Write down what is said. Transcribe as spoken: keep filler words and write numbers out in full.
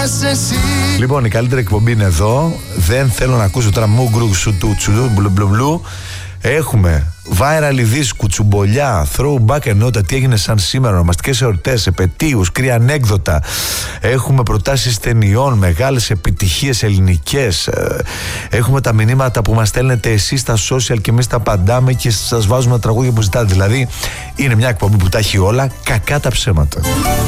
εσύ. Λοιπόν, η καλύτερη εκπομπή είναι εδώ. Δεν θέλω να ακούσω τώρα μου γκρου σου του τσουλού μπλου μπλου μπλου. Έχουμε viral ειδήσεις, κουτσουμπολιά, throwback ενότητα, τι έγινε σαν σήμερα, ονομαστικές εορτές, επετείους, κρύα ανέκδοτα. Έχουμε προτάσεις ταινιών, μεγάλες επιτυχίες ελληνικές. Έχουμε τα μηνύματα που μας στέλνετε εσείς στα social και εμείς τα απαντάμε και σας βάζουμε τραγούδια που ζητάτε. Δηλαδή είναι μια εκπομπή που τα έχει όλα, κακά τα ψέματα.